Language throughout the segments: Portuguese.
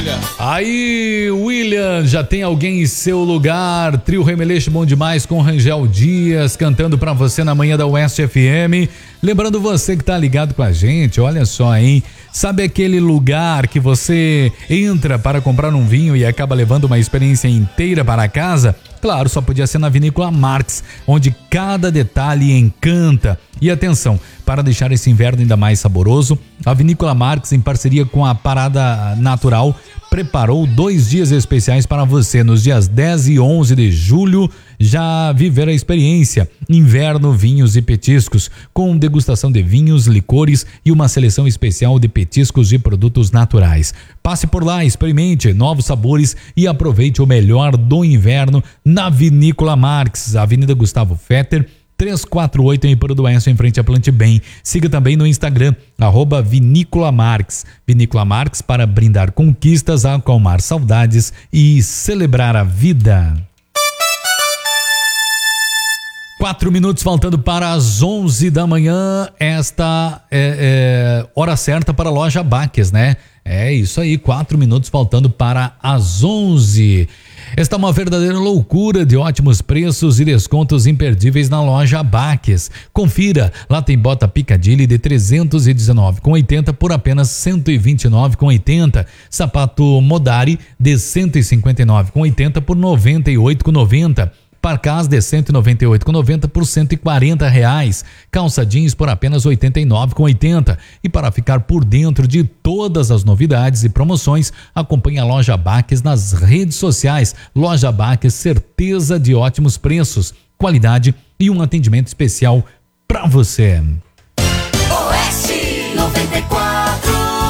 Aí, William, já tem alguém em seu lugar? Trio Remeleixo bom demais com Rangel Dias cantando pra você na manhã da Oeste FM. Lembrando você que tá ligado com a gente, olha só, hein? Sabe aquele lugar que você entra para comprar um vinho e acaba levando uma experiência inteira para casa? Claro, só podia ser na Vinícola Marques, onde cada detalhe encanta. E atenção, para deixar esse inverno ainda mais saboroso, a Vinícola Marques, em parceria com a Parada Natural, preparou 2 dias especiais para você. Nos dias 10 e 11 de julho, já viver a experiência Inverno Vinhos e Petiscos, com degustação de vinhos, licores e uma seleção especial de petiscos e produtos naturais. Passe por lá, experimente novos sabores e aproveite o melhor do inverno na Vinícola Marques, Avenida Gustavo Fetter, 348 em Ipurudoense, em frente a Plante Bem. Siga também no Instagram, @Vinícola Marques. Vinícola Marques, para brindar conquistas, acalmar saudades e celebrar a vida. 4 minutos faltando para as 11 da manhã. Esta é hora certa para a loja Baques, né? É isso aí, 4 minutos faltando para as 11. Está uma verdadeira loucura de ótimos preços e descontos imperdíveis na loja Baques. Confira, lá tem bota Piccadilly de 319,80 por apenas 129,80. Sapato Modari de 159,80 por 98,90. Parcás de 198,90 por R$140. Calça jeans por apenas R$89,80. E para ficar por dentro de todas as novidades e promoções, acompanhe a loja Baques nas redes sociais. Loja Baques, certeza de ótimos preços, qualidade e um atendimento especial para você. Oeste 94.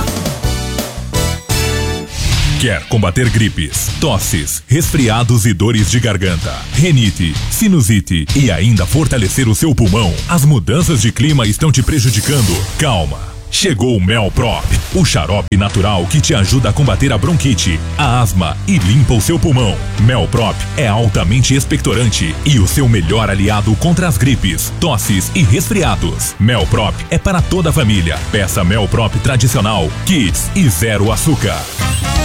Quer combater gripes, tosses, resfriados e dores de garganta, rinite, sinusite e ainda fortalecer o seu pulmão? As mudanças de clima estão te prejudicando? Calma! Chegou o Melprop, o xarope natural que te ajuda a combater a bronquite, a asma e limpa o seu pulmão. Melprop é altamente expectorante e o seu melhor aliado contra as gripes, tosses e resfriados. Melprop é para toda a família. Peça Melprop tradicional, Kids e zero açúcar.